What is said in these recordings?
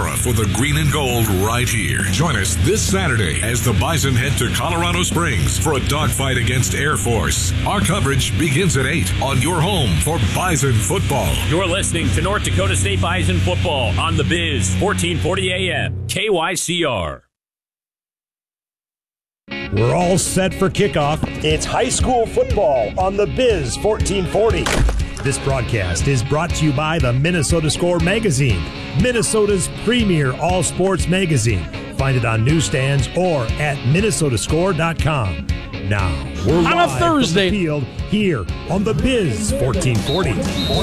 era for the green and gold right here. Join us this Saturday as the Bison head to Colorado Springs for a dogfight against Air Force. Our coverage begins at 8 on your home for Bison football. You're listening to North Dakota State Bison football on the Biz, 1440 AM, KYCR. We're all set for kickoff. It's high school football on the Biz 1440. This broadcast is brought to you by the Minnesota Score magazine, Minnesota's premier all-sports magazine. Find it on newsstands or at minnesotascore.com. Now, we're on live a Thursday from the field here on the Biz 1440.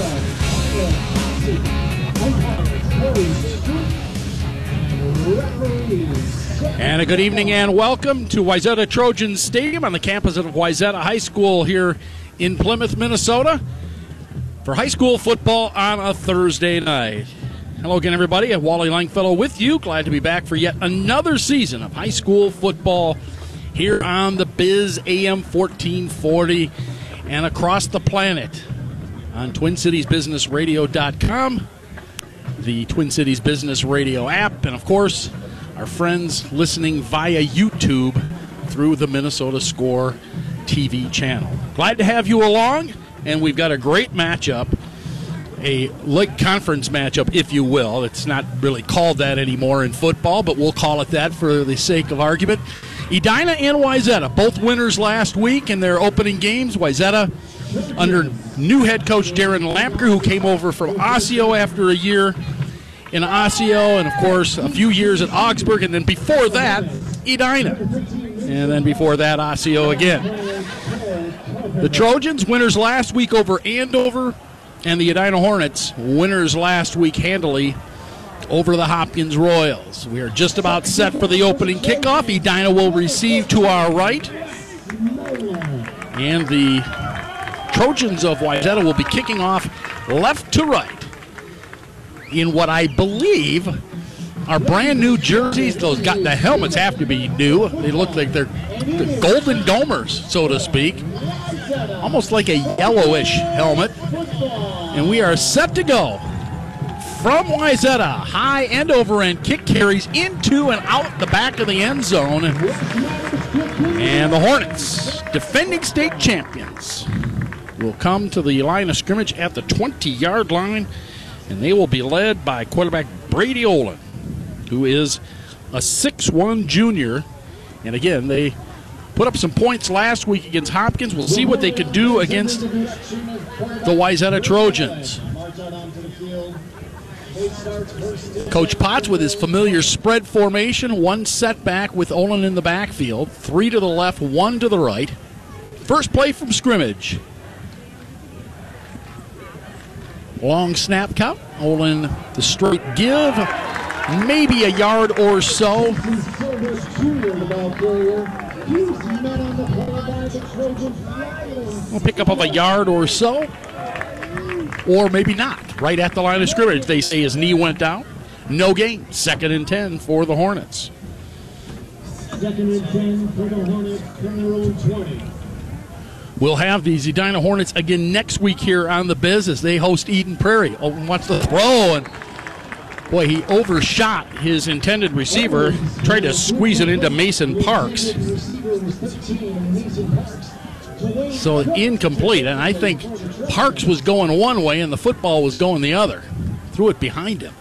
And a good evening and welcome to Wayzata Trojans Stadium on the campus of Wayzata High School here in Plymouth, Minnesota, for high school football on a Thursday night. Hello again, everybody. Wally Langfellow with you. Glad to be back for yet another season of high school football here on the Biz AM 1440 and across the planet on TwinCitiesBusinessRadio.com, the Twin Cities Business Radio app, and, of course, our friends listening via YouTube through the Minnesota Score TV channel. Glad to have you along, and we've got a great matchup, a Lake Conference matchup, if you will. It's not really called that anymore in football, but we'll call it that for the sake of argument. Edina and Wayzata, both winners last week in their opening games. Wayzata under new head coach Darren Lampker, who came over from Osseo after a year in Osseo, and, of course, a few years at Augsburg, and then before that, Edina. And then before that, Osseo again. The Trojans, winners last week over Andover, and the Edina Hornets, winners last week handily over the Hopkins Royals. We are just about set for the opening kickoff. Edina will receive to our right, and the Trojans of Wayzata will be kicking off left to right in what I believe are brand new jerseys. The helmets have to be new. They look like they're golden domers, so to speak. Almost like a yellowish helmet. And we are set to go from Wayzata. High end over end kick carries into and out the back of the end zone. And the Hornets, defending state champions, will come to the line of scrimmage at the 20-yard line. And they will be led by quarterback Brady Olin, who is a 6'1 junior. And again, they put up some points last week against Hopkins. We'll see what they could do against the Wayzata Trojans. Coach Potts with his familiar spread formation, one setback with Olin in the backfield, 3 to the left, 1 to the right. First play from scrimmage. Long snap count. Olin the straight give. Maybe a yard or so. We'll pick up of a yard or so. Or maybe not. Right at the line of scrimmage. They say his knee went down. No gain. 2nd and 10 for the Hornets. 2nd and 10 for the Hornets from their own 20. We'll have the Edina Hornets again next week here on the Biz as they host Eden Prairie. Olin wants to throw, and boy, he overshot his intended receiver, tried to squeeze it into Mason Parks. So incomplete, and I think Parks was going one way and the football was going the other. Threw it behind him.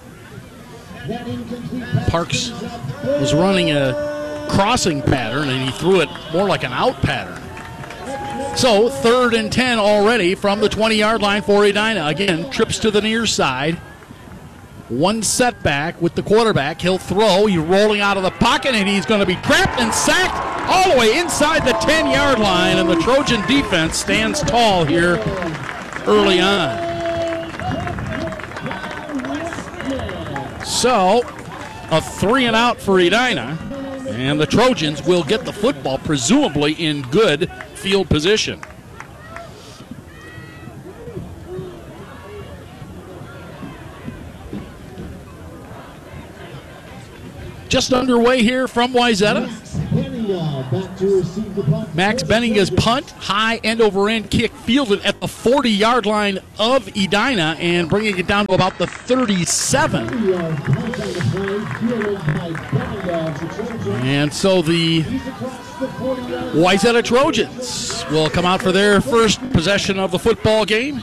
Parks was running a crossing pattern, and he threw it more like an out pattern. So 3rd and 10 already from the 20-yard line for Edina. Again, trips to the near side. One setback with the quarterback. He'll throw. He's rolling out of the pocket, and he's going to be trapped and sacked all the way inside the 10-yard line, and the Trojan defense stands tall here early on. So, a 3-and-out for Edina, and the Trojans will get the football, presumably in good field position. Just underway here from Wayzata. to receive the punt. Max Benninga's punt, high end-over-end kick, fielded at the 40-yard line of Edina and bringing it down to about the 37. 30-yard punt on the play, fielded by Benninga. The Trojans. And so the He's across the 40-yard line. Wayzata Trojans will come out for their first possession of the football game.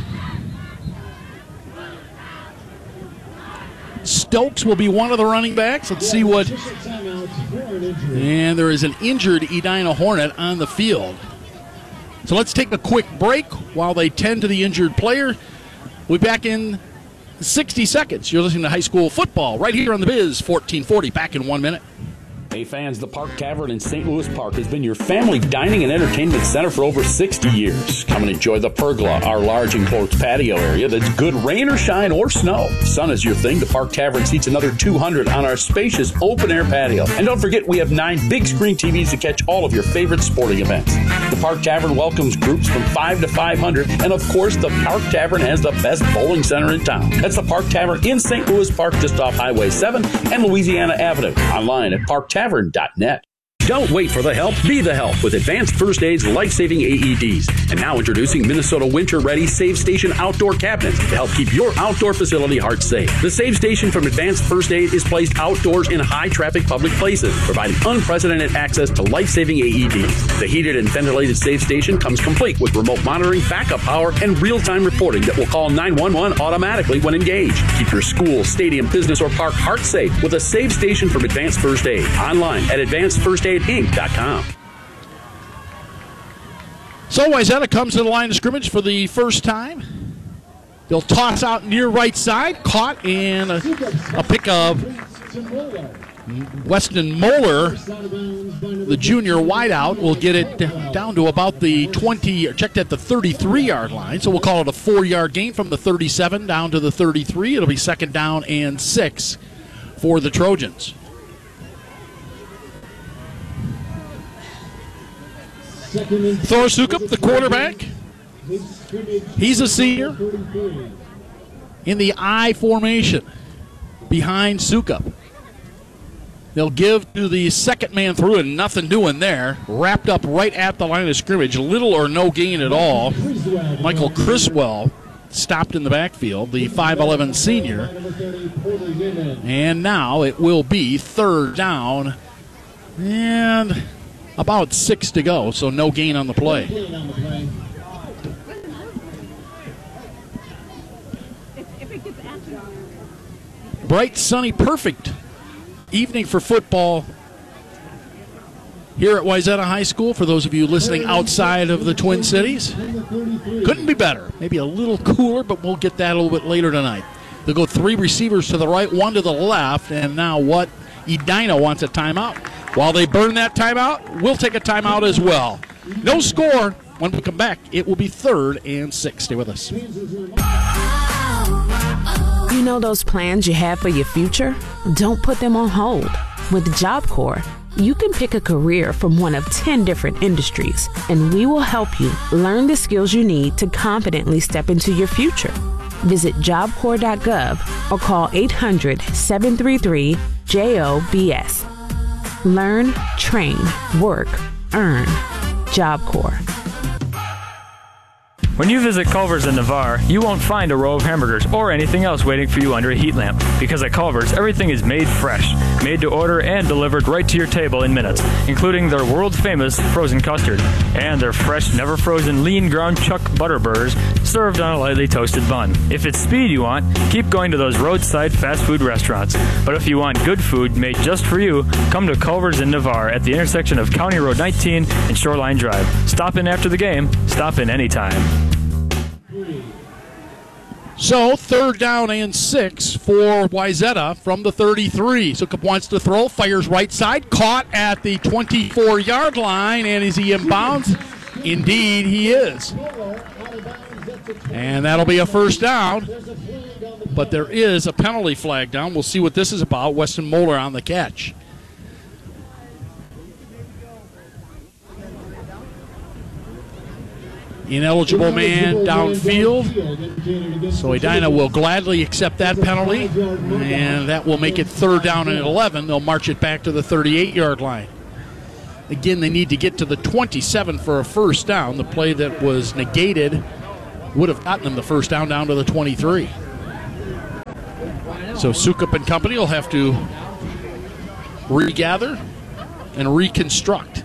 Stokes will be one of the running backs. Let's see what. Official timeout for an injury. And there is an injured Edina Hornet on the field. So let's take a quick break while they tend to the injured player. We'll be back in 60 seconds. You're listening to high school football right here on the Biz 1440. Back in 1 minute. Hey fans, the Park Tavern in St. Louis Park has been your family dining and entertainment center for over 60 years. Come and enjoy the pergola, our large enclosed patio area that's good rain or shine or snow. Sun is your thing. The Park Tavern seats another 200 on our spacious open-air patio. And don't forget, we have 9 big screen TVs to catch all of your favorite sporting events. The Park Tavern welcomes groups from 5 to 500, and of course, the Park Tavern has the best bowling center in town. That's the Park Tavern in St. Louis Park, just off Highway 7 and Louisiana Avenue. Online at parktavern.net. Don't wait for the help, be the help with Advanced First Aid's life-saving AEDs. And now introducing Minnesota Winter-Ready Save Station Outdoor Cabinets to help keep your outdoor facility heart safe. The Save Station from Advanced First Aid is placed outdoors in high-traffic public places, providing unprecedented access to life-saving AEDs. The heated and ventilated Save Station comes complete with remote monitoring, backup power, and real-time reporting that will call 911 automatically when engaged. Keep your school, stadium, business, or park heart safe with a Save Station from Advanced First Aid. Online at advancedfirstaidinc.com. So Wayzata comes to the line of scrimmage for the first time. They'll toss out near right side, caught in a pick of Weston Moeller. The junior wideout will get it down to about the 20, checked at the 33-yard line. So we'll call it a 4-yard gain from the 37 down to the 33. It'll be 2nd down and 6 for the Trojans. Thor Sukup, the quarterback. He's a senior in the I formation behind Sukup. They'll give to the second man through and nothing doing there. Wrapped up right at the line of scrimmage. Little or no gain at all. Michael Criswell stopped in the backfield, the 5'11 senior. And now it will be 3rd down and about 6 to go, so no gain on the play. Bright, sunny, perfect evening for football here at Wayzata High School. For those of you listening outside of the Twin Cities, couldn't be better. Maybe a little cooler, but we'll get that a little bit later tonight. They'll go 3 receivers to the right, 1 to the left, and now what? Edina wants a timeout. While they burn that timeout, we'll take a timeout as well. No score. When we come back, it will be 3rd and 6. Stay with us. You know those plans you have for your future? Don't put them on hold. With Job Corps, you can pick a career from one of 10 different industries, and we will help you learn the skills you need to confidently step into your future. Visit jobcorps.gov or call 800-733-JOBS. Learn, train, work, earn. Job Corps. When you visit Culver's in Navarre, you won't find a row of hamburgers or anything else waiting for you under a heat lamp. Because at Culver's, everything is made fresh, made to order, and delivered right to your table in minutes, including their world-famous frozen custard and their fresh, never-frozen lean ground chuck butter burgers served on a lightly toasted bun. If it's speed you want, keep going to those roadside fast food restaurants. But if you want good food made just for you, come to Culver's in Navarre at the intersection of County Road 19 and Shoreline Drive. Stop in after the game. Stop in anytime. So 3rd down and 6 for Wayzata from the 33. Sukup wants to throw, fires right side, caught at the 24-yard line, and is he in bounds? Indeed, he is. And that'll be a 1st down, but there is a penalty flag down. We'll see what this is about. Weston Moeller on the catch. Ineligible man downfield. So Edina will gladly accept that penalty, and that will make it 3rd down and 11. They'll march it back to the 38-yard line. Again, they need to get to the 27 for a first down. The play that was negated would have gotten them the first down to the 23. So Sukup and company will have to regather and reconstruct.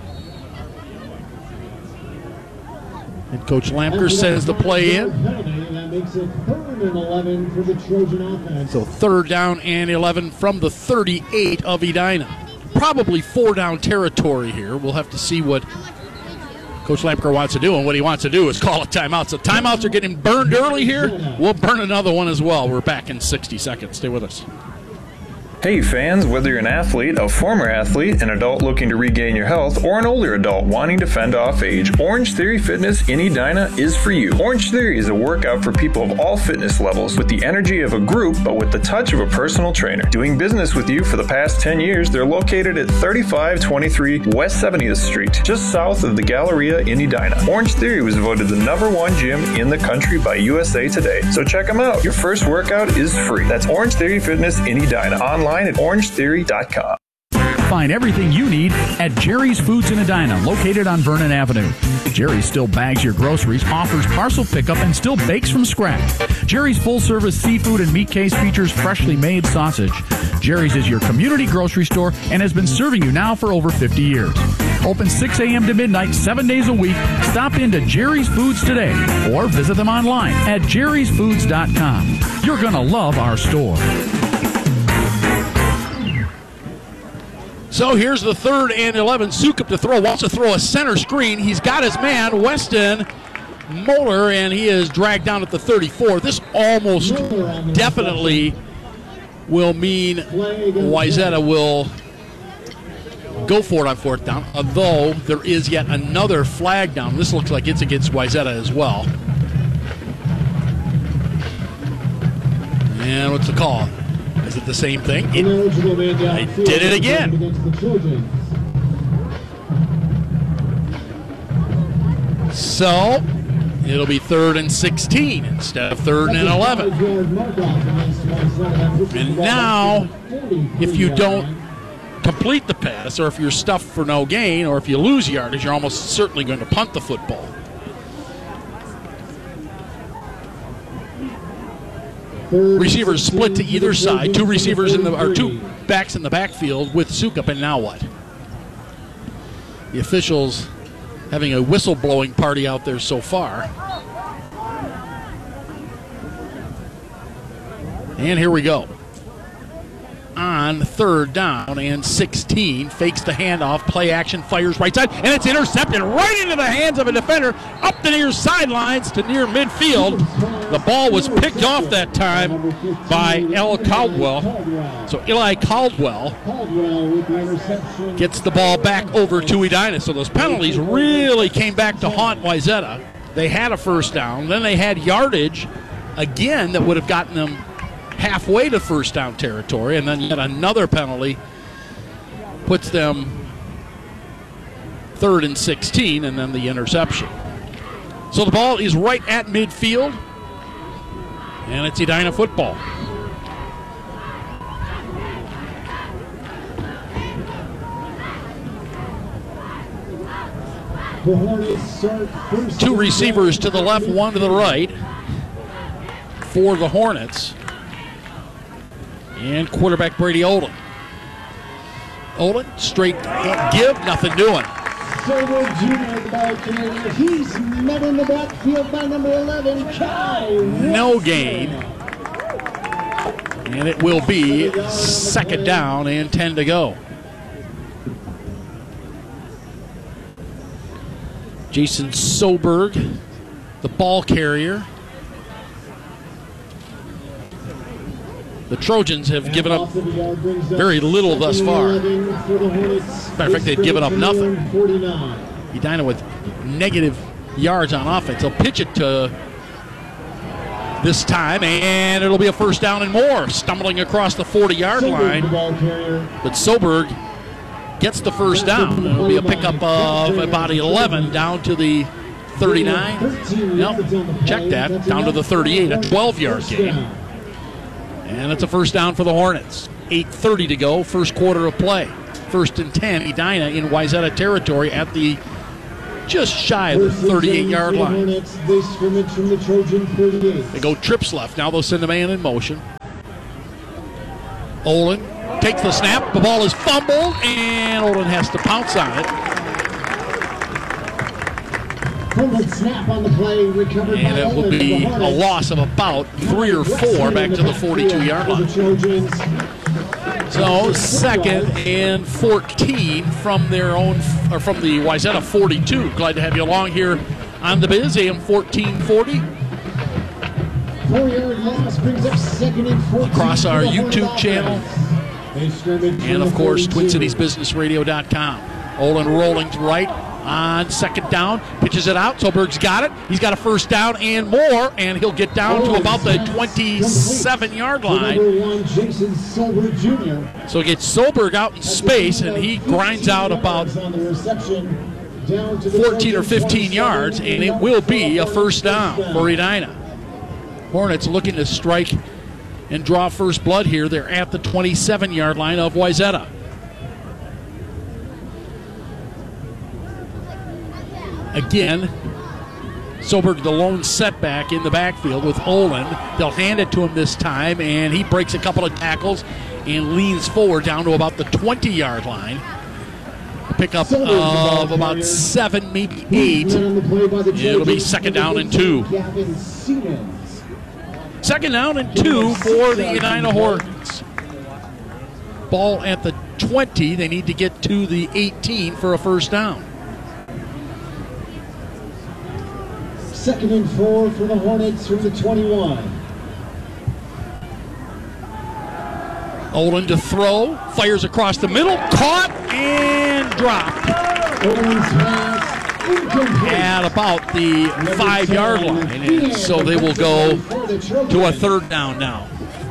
And Coach Lampker sends the play in. That makes it 3rd and 11 for the Trojan offense. So 3rd down and 11 from the 38 of Edina. Probably 4-down territory here. We'll have to see what Coach Lampker wants to do, and what he wants to do is call a timeout. So timeouts are getting burned early here. We'll burn another one as well. We're back in 60 seconds. Stay with us. Hey fans, whether you're an athlete, a former athlete, an adult looking to regain your health, or an older adult wanting to fend off age, Orange Theory Fitness in Edina is for you. Orange Theory is a workout for people of all fitness levels with the energy of a group but with the touch of a personal trainer. Doing business with you for the past 10 years, they're located at 3523 West 70th Street, just south of the Galleria in Edina. Orange Theory was voted the #1 gym in the country by USA Today, so check them out. Your first workout is free. That's Orange Theory Fitness in Edina. Online at orangetheory.com. Find everything you need at Jerry's Foods in Edina, located on Vernon Avenue. Jerry's still bags your groceries, offers parcel pickup, and still bakes from scratch. Jerry's full-service seafood and meat case features freshly made sausage. Jerry's is your community grocery store and has been serving you now for over 50 years. Open 6 a.m. to midnight, 7 days a week. Stop into Jerry's Foods today or visit them online at jerrysfoods.com. You're going to love our store. So here's the 3rd and 11. Sukup to throw. Wants to throw a center screen. He's got his man, Weston Moeller, and he is dragged down at the 34. This almost definitely will mean Wayzata will go for it on 4th down, although there is yet another flag down. This looks like it's against Wayzata as well. And what's the call? Is it the same thing? They did it again. So it'll be 3rd and 16 instead of 3rd and 11. And now, if you don't complete the pass, or if you're stuffed for no gain, or if you lose yardage, you're almost certainly going to punt the football. Receivers split to either side. Two backs in the backfield with Sukup, and now what? The officials having a whistle-blowing party out there so far. And here we go. On 3rd down and 16, fakes the handoff, play action, fires right side, and it's intercepted right into the hands of a defender up the near sidelines to near midfield. The ball was picked off that time by Eli Caldwell. So Eli Caldwell gets the ball back over to Edina. So those penalties really came back to haunt Wayzata. They had a first down, then they had yardage again that would have gotten them halfway to first down territory, and then yet another penalty puts them 3rd and 16, and then the interception. So the ball is right at midfield, and it's Edina football. Two receivers to the left, one to the right for the Hornets. And quarterback Brady Olin. Olin, straight give, nothing doing. He's met in the backfield by number 11, Kai. No gain. And it will be 2nd down and 10 to go. Jason Soberg, the ball carrier. The Trojans have given up very little thus far. As a matter of fact, they've given up nothing. Edina with negative yards on offense. They'll pitch it to this time, and it'll be a first down and more. Stumbling across the 40-yard line. But Soberg gets the first down. It'll be a pickup of about 11 down to the 39. Nope, check that. Down to the 38, a 12-yard gain. And it's a first down for the Hornets. 8:30 to go, first quarter of play. 1st and 10, Edina in Wayzata territory at the just shy of the 38-yard line. They scrimmage from the Trojan 38. They go trips left. Now they'll send a man in motion. Olin takes the snap. The ball is fumbled, and Olin has to pounce on it. Fumbled snap on the play, recovered and by it will Olin. be a loss of about 3 or 4 back to the 42-yard line. So 2nd and 14 from their own, or from the Wayzata 42. Glad to have you along here on the Biz, AM 1440. 4-yard loss brings up 2nd and 14. Across our YouTube channel. And of course, TwinCitiesBusinessRadio.com. Olin rolling to right on 2nd down. Pitches it out. Soberg's got it. He's got a 1st down and more, and he'll get down to about the 27-yard line. So gets Soberg out in space, and he grinds out about 14 or 15 yards, and it will be a 1st down for Edina. Hornets looking to strike and draw first blood here. They're at the 27-yard line of Wayzata. Again, Soberg the lone setback in the backfield with Olin. They'll hand it to him this time, and he breaks a couple of tackles and leans forward down to about the 20-yard line. A pickup of about 7, maybe 8. It'll be 2nd down and 2. 2nd down and 2 for the Edina Hornets. Ball at the 20. They need to get to the 18 for a 1st down. 2nd and 4 for the Hornets from the 21. Olin to throw, fires across the middle, caught and dropped. At about the 5-yard line, and so they will go to a 3rd down now.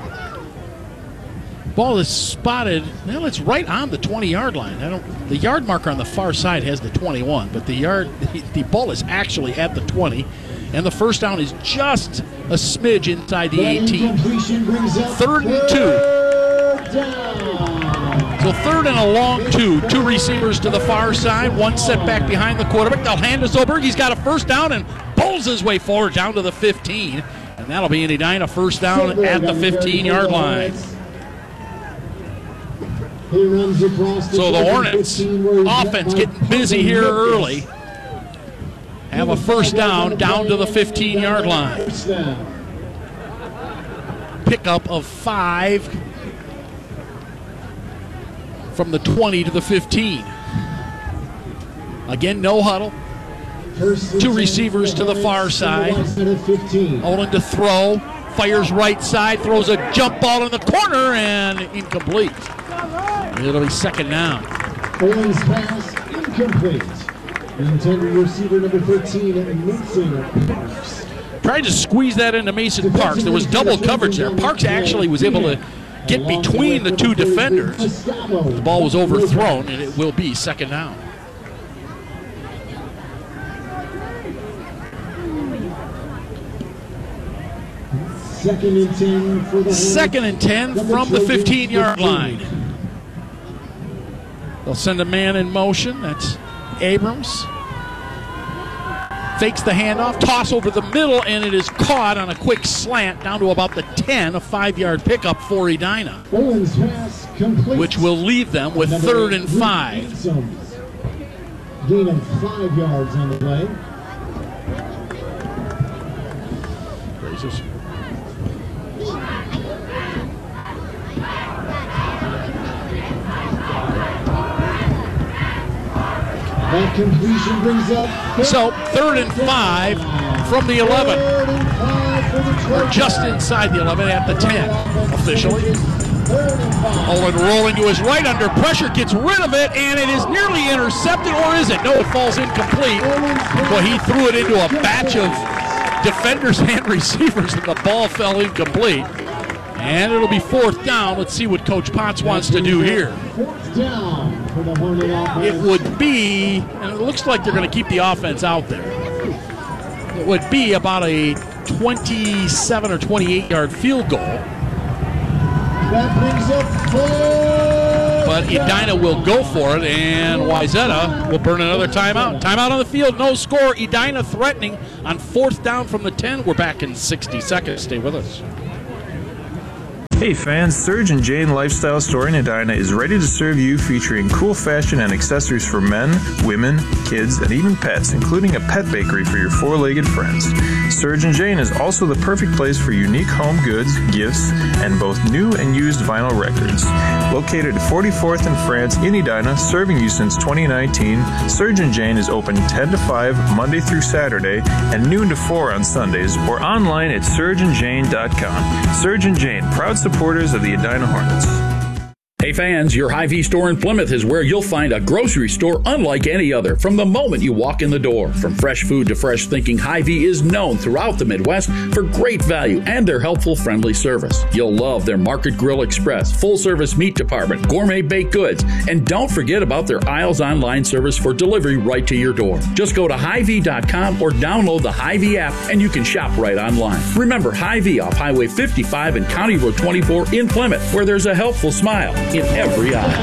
Ball is spotted. Well, it's right on the 20-yard line. The yard marker on the far side has the 21, but the ball is actually at the 20, and the 1st down is just a smidge inside the 18. 3rd and 2. So 3rd and a long 2. 2 receivers to the far side. 1 set back behind the quarterback. They'll hand to Soberg. He's got a 1st down and pulls his way forward down to the 15. And that'll be an Edina 1st down at the 15-yard line. So the Hornets offense getting busy here early. Have a 1st down to the 15-yard line. Pickup of 5 from the 20 to the 15. Again, no huddle. 2 receivers to the far side. Olin to throw. Fires right side. Throws a jump ball in the corner and incomplete. It'll be 2nd down. Olin's pass incomplete. The intended receiver number 13, Mason Parks. Tried to squeeze that into Mason Parks. There was double coverage there. Parks actually was able to get between the 2 defenders. The ball was overthrown, and it will be 2nd down. Second and 10 for the Hornets. 2nd and 10 from the 15-yard line. They'll send a man in motion. That's Abrams. Fakes the handoff, toss over the middle, and it is caught on a quick slant down to about the 10, a 5-yard pickup for Edina, which will leave them with 3rd and 5. Gain of 5 yards on the play. Raises. That completion brings up. So 3rd and 5 from the 11. Or just inside the 11 at the 10 officially. Olin rolling to his right under pressure, gets rid of it, and it is nearly intercepted, or is it? No, it falls incomplete. Well, he threw it into a batch of defenders and receivers, and the ball fell incomplete. And it'll be 4th down. Let's see what Coach Potts wants to do here. 4th down for the Hornet offense. It would be, and it looks like they're going to keep the offense out there. It would be about a 27 or 28-yard field goal. That brings up 4th but Edina will go for it, and Wayzata will burn another timeout. Timeout on the field, no score. Edina threatening on 4th down from the 10. We're back in 60 seconds. Stay with us. Hey fans, Serge & Jane Lifestyle Store in Edina is ready to serve you, featuring cool fashion and accessories for men, women, kids, and even pets, including a pet bakery for your four-legged friends. Serge & Jane is also the perfect place for unique home goods, gifts, and both new and used vinyl records. Located at 44th and France in Edina, serving you since 2019, Serge & Jane is open 10 to 5 Monday through Saturday and noon to 4 on Sundays, or online at surgeandjane.com. Serge & Jane, proud supporters of the Edina Hornets. Hey fans, your Hy-Vee store in Plymouth is where you'll find a grocery store unlike any other from the moment you walk in the door. From fresh food to fresh thinking, Hy-Vee is known throughout the Midwest for great value and their helpful, friendly service. You'll love their Market Grill Express, full-service meat department, gourmet baked goods, and don't forget about their Aisles online service for delivery right to your door. Just go to Hy-Vee.com or download the Hy-Vee app and you can shop right online. Remember, Hy-Vee off Highway 55 and County Road 24 in Plymouth, where there's a helpful smile in every aisle.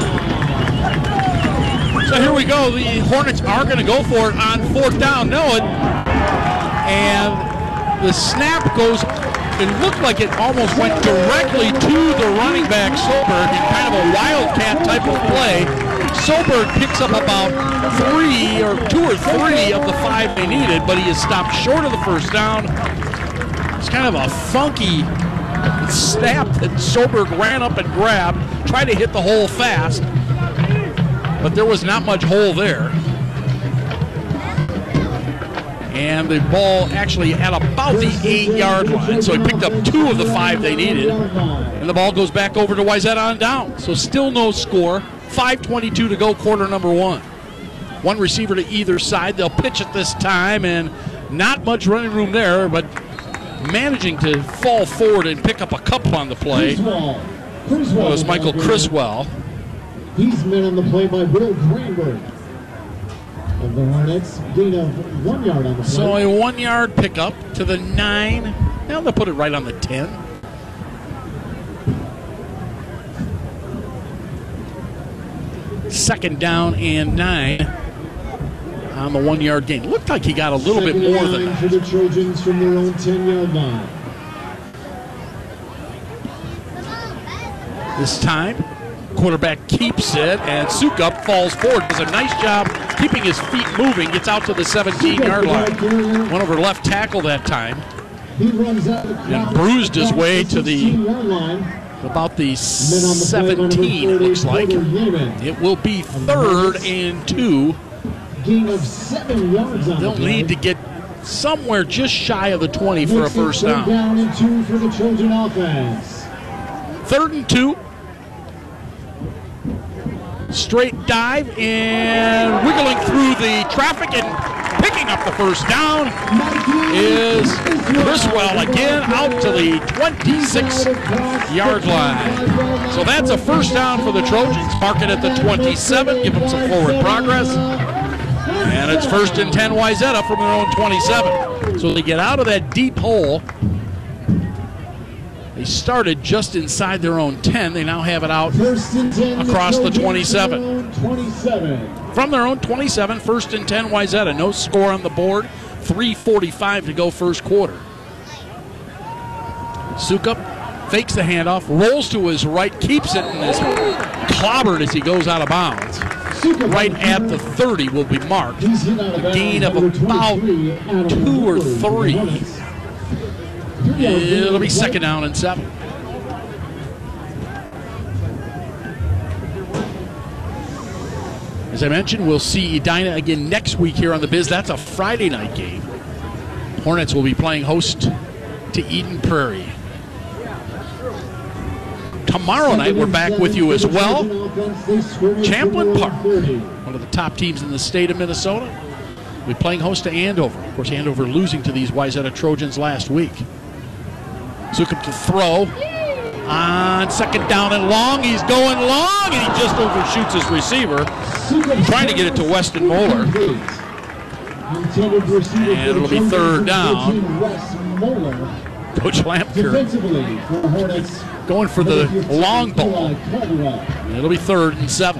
So here we go. The Hornets are going to go for it on 4th down. And the snap goes, it looked like it almost went directly to the running back, Solberg, in kind of a wildcat type of play. Solberg picks up about 2 or 3 of the 5 they needed, but he is stopped short of the 1st down. It's kind of a funky snap that Solberg ran up and grabbed, tried to hit the hole fast, but there was not much hole there. And the ball actually at about the 8-yard line, so he picked up 2 of the 5 they needed, and the ball goes back over to Wayzata on down. So still no score, 5:22 to go, quarter number 1. One receiver to either side. They'll pitch it this time, and not much running room there, but managing to fall forward and pick up a couple on the play was Michael Criswell. He's met on the play by Will Greenberg of the Hornets. Gain of 1 yard on the play. So a 1-yard pickup to the 9. Now they'll put it right on the 10. Second down and 9 on the 1-yard gain. Looked like he got a little bit more than that. For the Trojans from their own 10-yard line. This time, quarterback keeps it, and Sukup falls forward. Does a nice job keeping his feet moving. Gets out to the 17-yard line. Went over left tackle that time. He runs out and bruised his way to the about the 17, it looks like. It will be 3rd and 2. Gain of 7 yards on They'll need to get somewhere just shy of the 20 for a 1st down. Down and 2 for the Trojan offense. 3rd and 2. Straight dive and wiggling through the traffic and picking up the 1st down is Criswell again out to the 26-yard line. So that's a 1st down for the Trojans. Mark it at the 27, give them some forward progress. And it's 1st and 10 Wayzata from their own 27. So they get out of that deep hole. They started just inside their own 10. They now have it out across the 27. From their own 27, 1st and 10 Wayzata. No score on the board. 3:45 to go 1st quarter. Sukup fakes the handoff, rolls to his right, keeps it, and is clobbered as he goes out of bounds. Right at the 30 will be marked. A gain of about 2 or 3. It'll be 2nd down and 7. As I mentioned, we'll see Edina again next week here on the Biz. That's a Friday night game. Hornets will be playing host to Eden Prairie. Tomorrow night, we're back with you as well. Champlin Park, one of the top teams in the state of Minnesota. We'll be playing host to Andover. Of course, Andover losing to these Wayzata Trojans last week. Sukup to throw. On 2nd down and long. He's going long, and he just overshoots his receiver. Trying to get it to Weston Moeller. And it'll be 3rd down. Coach Lampker Defensively for Hornets, going for the long ball. Caldwell. It'll be 3rd and 7.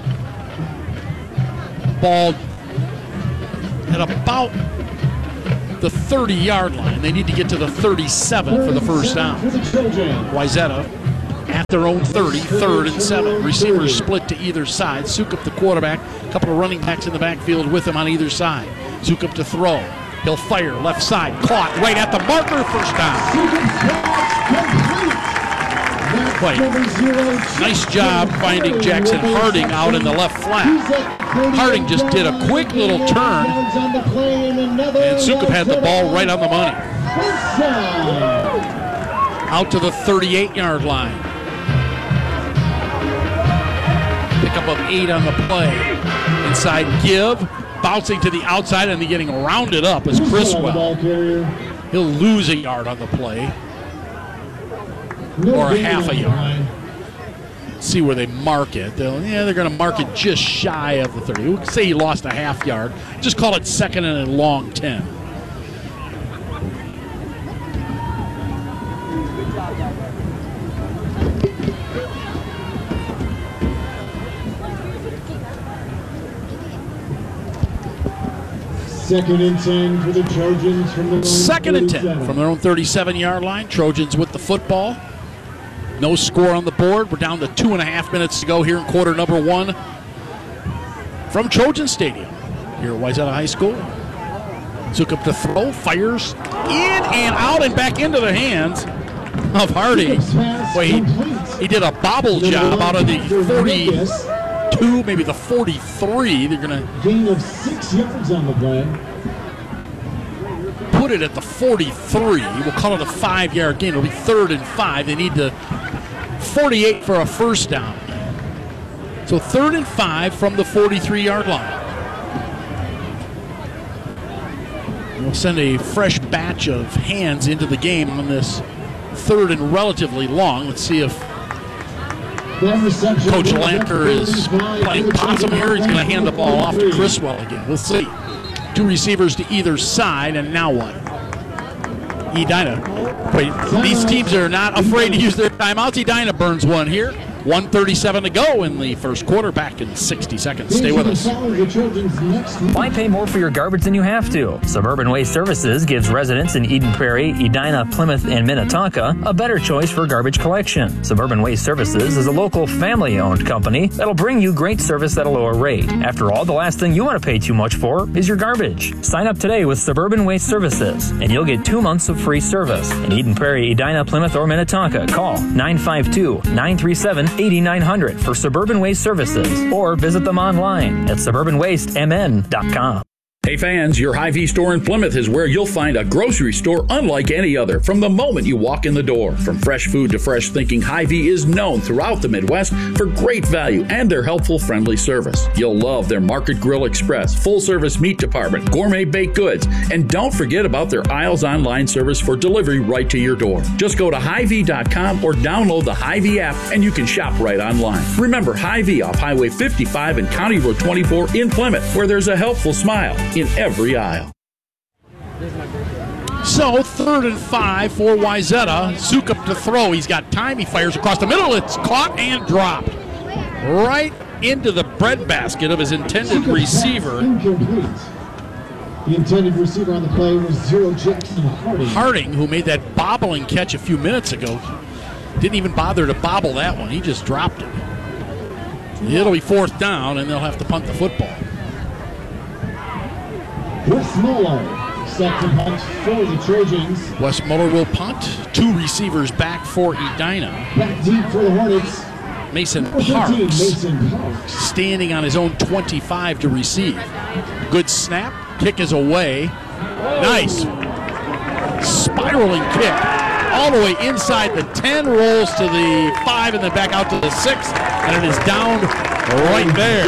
Ball at about the 30-yard line. They need to get to the 37 for the first down. For the Trojans. Wayzata at their own 30, 3rd and 7. Receivers split to either side. Sukup, the quarterback, a couple of running backs in the backfield with him on either side. Sukup to throw. He'll fire left side. Caught right at the marker. First down. Wait. Nice job finding Jackson Harding out in the left flat. Harding just did a quick little turn, and Sukup had the ball right on the money. Out to the 38-yard line. Pickup of 8 on the play. Inside give, bouncing to the outside and then getting rounded up as Criswell. He'll lose a yard on the play. Or a half a yard. See where they mark it. They're going to mark it just shy of the 30. We'll say he lost a half yard. Just call it 2nd and a long 10. Second and 10 for the Trojans from their own 2nd and 10 from their own 37-yard line. Trojans with the football. No score on the board. We're down to 2.5 minutes to go here in quarter number 1 from Trojan Stadium here at Wayzata High School. Sukup to throw, fires in and out and back into the hands of Harding. Boy, he did a bobble job out of the 42, maybe the 43. They're going to gain of 6 yards on the play. Put it at the 43. We'll call it a 5-yard gain. It'll be 3rd and 5. They need to 48 for a first down. So 3rd and 5 from the 43-yard line. We'll send a fresh batch of hands into the game on this 3rd and relatively long. Let's see if Coach Lampker is playing possum here. He's going to hand the ball off to Criswell again. We'll see. 2 receivers to either side, and now what? Edina. Wait, these teams are not afraid to use their timeouts. Edina burns one here. 1:37 to go in the first quarter. Back in 60 seconds. Stay with us. Why pay more for your garbage than you have to? Suburban Waste Services gives residents in Eden Prairie, Edina, Plymouth, and Minnetonka a better choice for garbage collection. Suburban Waste Services is a local family-owned company that'll bring you great service at a lower rate. After all, the last thing you want to pay too much for is your garbage. Sign up today with Suburban Waste Services, and you'll get 2 months of free service. In Eden Prairie, Edina, Plymouth, or Minnetonka, call 952-937-8900 for Suburban Waste Services, or visit them online at suburbanwastemn.com. Hey fans, your Hy-Vee store in Plymouth is where you'll find a grocery store unlike any other from the moment you walk in the door. From fresh food to fresh thinking, Hy-Vee is known throughout the Midwest for great value and their helpful, friendly service. You'll love their Market Grill Express, full-service meat department, gourmet baked goods, and don't forget about their Aisles Online service for delivery right to your door. Just go to Hy-Vee.com or download the Hy-Vee app and you can shop right online. Remember Hy-Vee off Highway 55 and County Road 24 in Plymouth, where there's a helpful smile in every aisle. So 3rd and 5 for Wayzata. Sukup to throw. He's got time. He fires across the middle. It's caught and dropped right into the breadbasket of his intended receiver. The intended receiver on the play was Jackson Harding. Harding, who made that bobbling catch a few minutes ago, didn't even bother to bobble that one. He just dropped it. It'll be 4th down, and they'll have to punt the football. Wes Muller set to punt for the Trojans. Wes Muller will punt. 2 receivers back for Edina. Back deep for the Hornets. Mason Parks standing on his own 25 to receive. Good snap. Kick is away. Nice. Spiraling kick. All the way inside the 10. Rolls to the 5 and then back out to the 6. And it is down right there.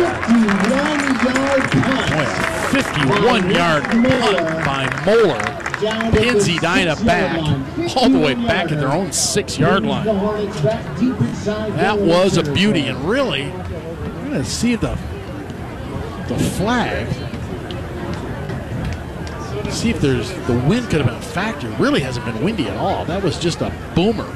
51-yard punt by Moeller pins Edina back, all the way back at their own 6-yard line. That was a beauty, and really, I'm going to see the flag. See if the wind could have been a factor. It really hasn't been windy at all. That was just a boomer.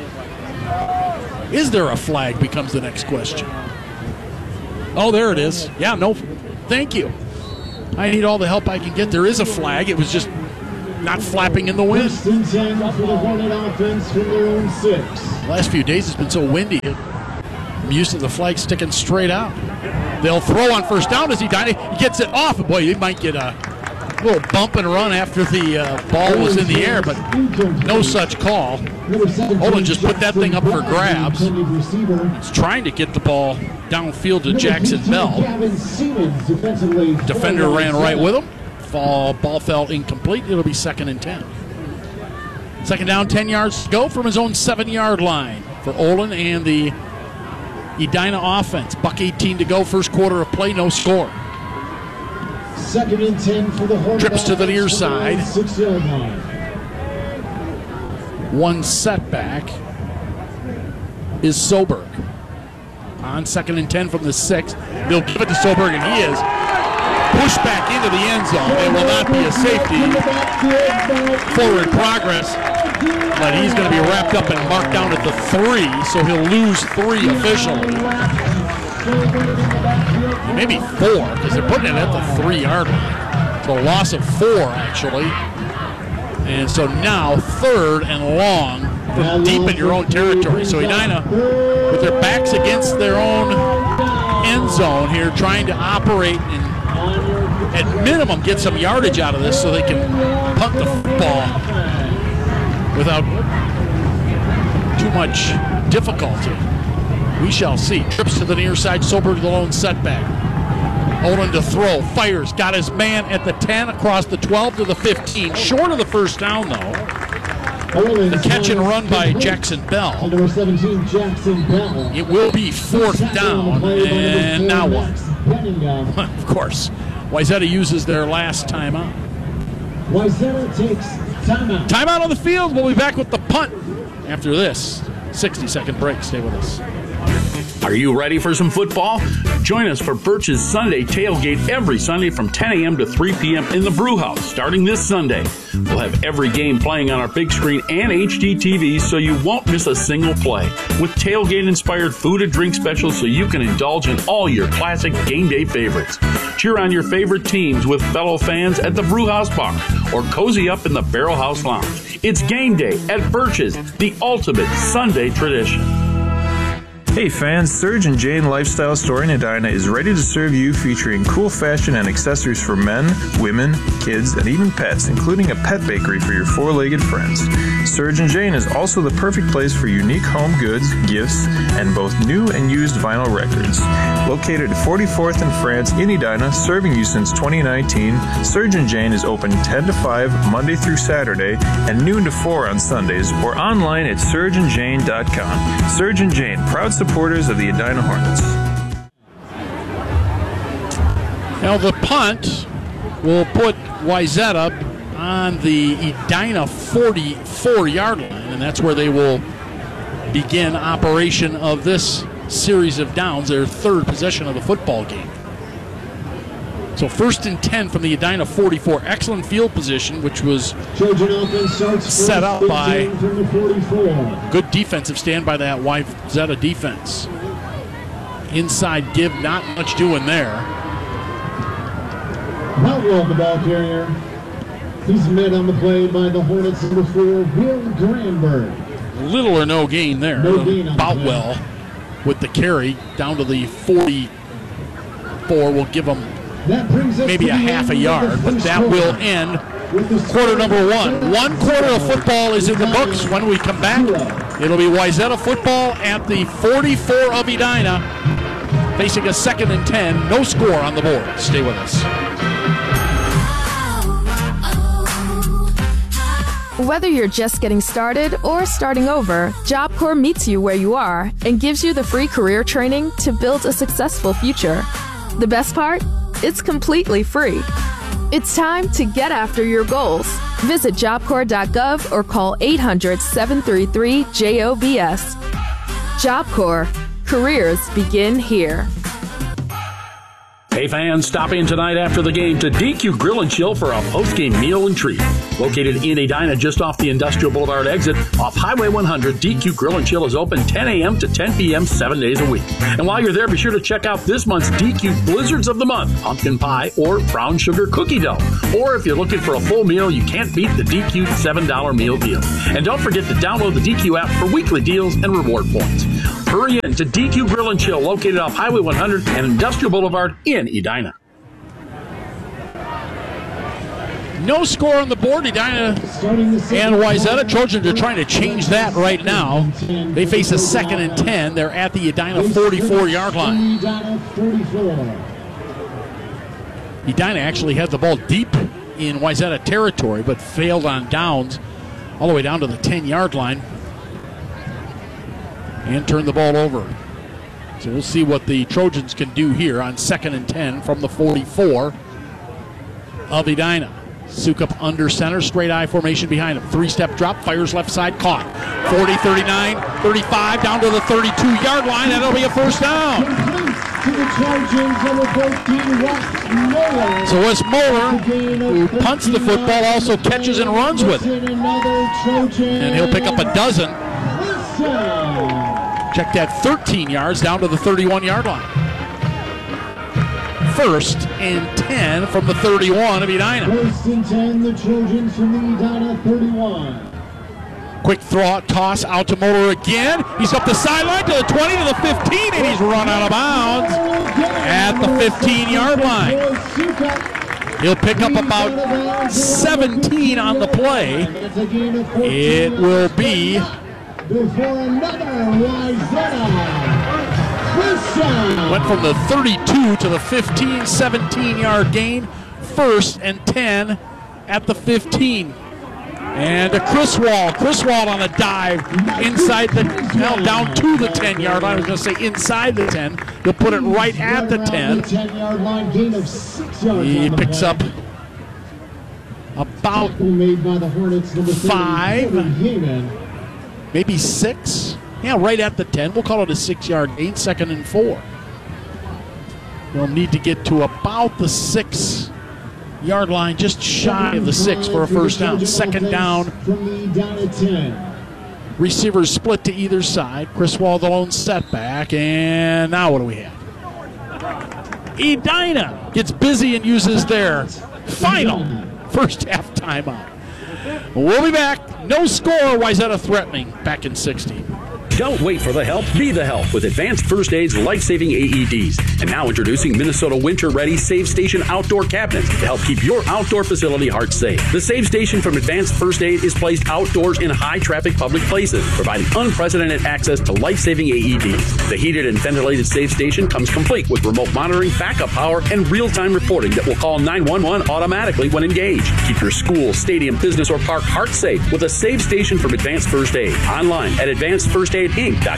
Is there a flag becomes the next question. Oh, there it is. Yeah, no, thank you. I need all the help I can get. There is a flag. It was just not flapping in the wind. First and 10 for the Hornet offense from their own 6. Last few days it's been so windy. I'm used to the flag sticking straight out. They'll throw on first down as he gets it off. Boy, he might get a little bump and run after the ball was in the air, but no such call. Olin just put that thing up for grabs. He's trying to get the ball downfield to Jackson Bell. Defender ran right with him. Ball fell incomplete. It'll be 2nd and 10. Second down, 10 yards to go from his own 7-yard line for Olin and the Edina offense. $1:18 to go, first quarter of play, no score. 2nd and 10 for the Hornets. Trips to the near side. 6-yard line. One setback is Soberg. On 2nd and 10 from the 6. They'll give it to Soberg, and he is pushed back into the end zone. It will not be a safety. Forward progress, but he's going to be wrapped up and marked down at the 3, so he'll lose 3 officially. Maybe 4, because they're putting it at the 3-yard line. So a loss of 4, actually. And so now 3rd and long from deep in your own territory. So Edina, with their backs against their own end zone here, trying to operate and at minimum get some yardage out of this so they can punt the football without too much difficulty. We shall see. Trips to the near side. Soberg the lone setback. Olin to throw. Fires. Got his man at the 10 across the 12 to the 15. Short of the first down, though. The catch and run by Jackson Bell. Number 17, Jackson Bell. It will be 4th down. And now what? Of course. Wayzata uses their last timeout. Wayzata takes timeout. Timeout on the field. We'll be back with the punt after this 60-second break. Stay with us. Are you ready for some football? Join us for Birch's Sunday Tailgate every Sunday from 10 a.m. to 3 p.m. in the Brew House starting this Sunday. We'll have every game playing on our big screen and HD TVs so you won't miss a single play. With tailgate-inspired food and drink specials so you can indulge in all your classic game day favorites. Cheer on your favorite teams with fellow fans at the Brew House Bar or cozy up in the Barrel House Lounge. It's game day at Birch's, the ultimate Sunday tradition. Hey fans, Serge and Jane Lifestyle Store in Edina is ready to serve you, featuring cool fashion and accessories for men, women, kids, and even pets, including a pet bakery for your four-legged friends. Serge and Jane is also the perfect place for unique home goods, gifts, and both new and used vinyl records. Located at 44th and France in Edina, serving you since 2019, Serge and Jane is open 10 to 5 Monday through Saturday and noon to 4 on Sundays, or online at surgeandjane.com. Serge and Jane, proud supporters of the Edina Hornets. Now the punt will put Wayzata on the Edina 44-yard line, and that's where they will begin operation of this series of downs, their 3rd possession of the football game. So 1st and 10 from the Edina 44. Excellent field position, which was set up by good defensive stand by that Wayzata defense. Inside give, not much doing there. Outlaw the ball carrier. He's met on the play by the Hornets number 4, Will Granberg. Little or no gain there. No gain on Boutwell with the carry down to the 44 will give them maybe a half a yard, but that will end quarter number 1. 1 quarter of football is in the books. When we come back, it'll be Wayzata football at the 44 of Edina, facing a 2nd and 10. No score on the board. Stay with us. Whether you're just getting started or starting over, Job Corps meets you where you are and gives you the free career training to build a successful future. The best part? It's completely free. It's time to get after your goals. Visit jobcorps.gov or call 800-733-JOBS. Job Corps. Careers begin here. Hey fans, stop in tonight after the game to DQ Grill and Chill for a post-game meal and treat. Located in Edina just off the Industrial Boulevard exit off Highway 100, DQ Grill and Chill is open 10 a.m. to 10 p.m. 7 days a week. And while you're there, be sure to check out this month's DQ Blizzards of the Month, pumpkin pie or brown sugar cookie dough. Or if you're looking for a full meal, you can't beat the DQ $7 meal deal. And don't forget to download the DQ app for weekly deals and reward points. Hurry in to DQ Grill and Chill, located off Highway 100 and Industrial Boulevard in Edina. No score on the board. Edina and Wayzata. Trojans are trying to change that right now. They face a 2nd and 10. They're at the Edina 44-yard line. Edina actually had the ball deep in Wayzata territory, but failed on downs all the way down to the 10-yard line and turned the ball over. So we'll see what the Trojans can do here on 2nd and 10 from the 44 of Edina. Sukup under center, straight I formation behind him. 3-step drop, fires left side, caught. 40, 39, 35, down to the 32-yard line. That'll be a first down. So Wes Moeller, who punts the football, also catches and runs with it. And he'll pick up a dozen. Check that, 13 yards down to the 31-yard line. 1st and 10 from the 31 of Edina. 1st and 10, the Trojans from the Edina 31. Quick toss out to Moeller again. He's up the sideline to the 20 to the 15, and he's run out of bounds at the 15-yard line. He'll pick up about 17 on the play. It will be before another Wayzata. Went from the 32 to the 15, 17-yard gain. 1st and 10 at the 15. And a Chris Wall on a dive inside the, down to the 10-yard line. I was going to say inside the 10. He'll put it right at the 10. He picks up about 5, maybe 6. Yeah, right at the 10. We'll call it a 6-yard gain, 2nd and 4. We'll need to get to about the 6-yard line, just shy of the 6 for a first down. 2nd down. Receivers split to either side. Chris Wall, the lone setback. And now what do we have? Edina gets busy and uses their final first half timeout. We'll be back. No score. Wayzata threatening back in 60. Don't wait for the help, be the help with Advanced First Aid's life-saving AEDs. And now introducing Minnesota Winter-Ready Save Station Outdoor Cabinets to help keep your outdoor facility heart safe. The Save Station from Advanced First Aid is placed outdoors in high-traffic public places, providing unprecedented access to life-saving AEDs. The heated and ventilated Save Station comes complete with remote monitoring, backup power, and real-time reporting that will call 911 automatically when engaged. Keep your school, stadium, business, or park heart safe with a Save Station from Advanced First Aid. Online at AdvancedFirstAid.com.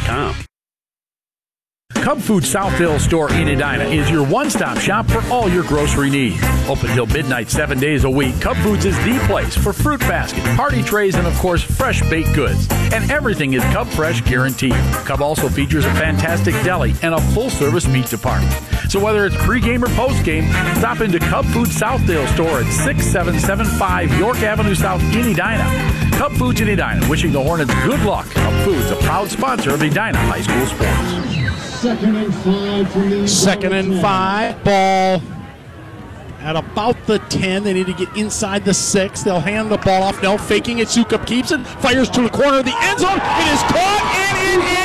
Cub Food Southdale store in Edina is your one-stop shop for all your grocery needs. Open till midnight 7 days a week, Cub Foods is the place for fruit baskets, party trays, and of course, fresh baked goods. And everything is Cub Fresh guaranteed. Cub also features a fantastic deli and a full-service meat department. So whether it's pregame or postgame, stop into Cub Food Southdale store at 6775 York Avenue South in Edina. Cub Foods in Edina, wishing the Hornets good luck. Cub Foods, a proud sponsor of Edina High School sports. 2nd and 5 from the 2nd and 5. Ball at about the 10. They need to get inside the 6. They'll hand the ball off. No, faking it. Sukup keeps it. Fires to the corner of the end zone. It is caught, and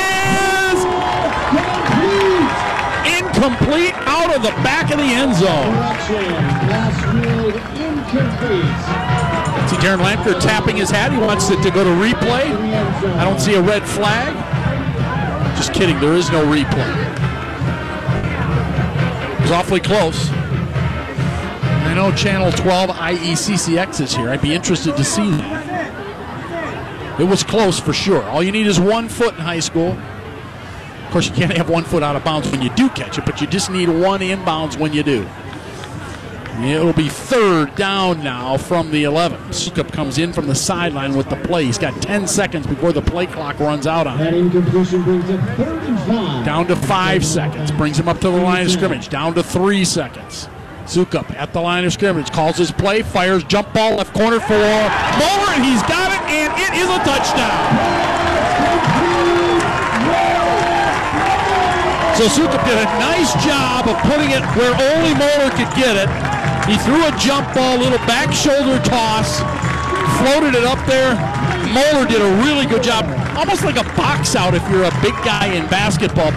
it is incomplete out of the back of the end zone. See Darren Lampker tapping his hat. He wants it to go to replay. I don't see a red flag. Just kidding, there is no replay. It was awfully close. I know Channel 12 IECCX is here. I'd be interested to see that. It was close for sure. All you need is 1 foot in high school. Of course, you can't have 1 foot out of bounds when you do catch it, but you just need 1 inbounds when you do. It'll be third down now from the 11. Sukup comes in from the sideline with the play. He's got 10 seconds before the play clock runs out on him. That incompletion brings up 3rd and 5. Down to 5 seconds. Brings him up to the line of scrimmage. Down to 3 seconds. Sukup at the line of scrimmage. Calls his play. Fires jump ball left corner for Moeller. And he's got it. And it is a touchdown. So Sukup did a nice job of putting it where only Moeller could get it. He threw a jump ball, little back shoulder toss, floated it up there. Moeller did a really good job, almost like a box out if you're a big guy in basketball.